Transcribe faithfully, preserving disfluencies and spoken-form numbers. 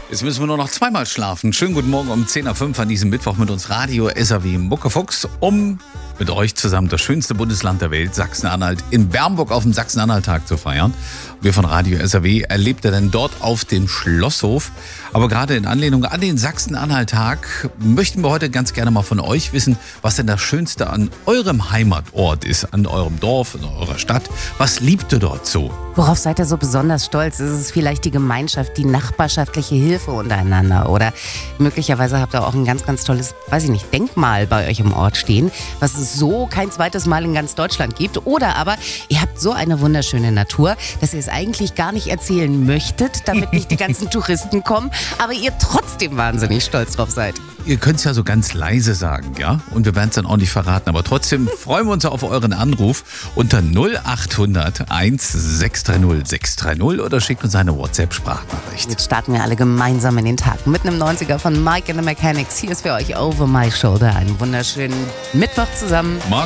Jetzt müssen wir nur noch zweimal schlafen. Schönen guten Morgen um zehn Uhr fünf an diesem Mittwoch mit uns Radio S R W Muckefuchs, um mit euch zusammen das schönste Bundesland der Welt, Sachsen-Anhalt, in Bernburg auf dem Sachsen-Anhalt-Tag zu feiern. Wir von Radio S R W erlebten dann dort auf dem Schlosshof. Aber gerade in Anlehnung an den Sachsen-Anhalt-Tag möchten wir heute ganz gerne mal von euch wissen, was denn das Schönste an eurem Heimatort ist, an eurem Dorf, in eurer Stadt. Was liebt ihr dort so? Worauf seid ihr so besonders stolz? Ist es vielleicht die Gemeinschaft, die nachbarschaftliche Hilfe untereinander? Oder möglicherweise habt ihr auch ein ganz, ganz tolles, weiß ich nicht, Denkmal bei euch im Ort stehen, was es so kein zweites Mal in ganz Deutschland gibt. Oder aber ihr habt so eine wunderschöne Natur, dass ihr es eigentlich gar nicht erzählen möchtet, damit nicht die ganzen Touristen kommen, aber ihr trotzdem wahnsinnig stolz drauf seid. Ihr könnt es ja so ganz leise sagen, ja? Und wir werden es dann auch nicht verraten. Aber trotzdem freuen wir uns auf euren Anruf unter null acht hundert eins sechs drei null sechs drei null oder schickt uns eine WhatsApp-Sprachnachricht. Jetzt starten wir alle gemeinsam in den Tag mit einem neunziger von Mike and the Mechanics. Hier ist für euch Over My Shoulder. Einen wunderschönen Mittwoch zusammen. Morgen.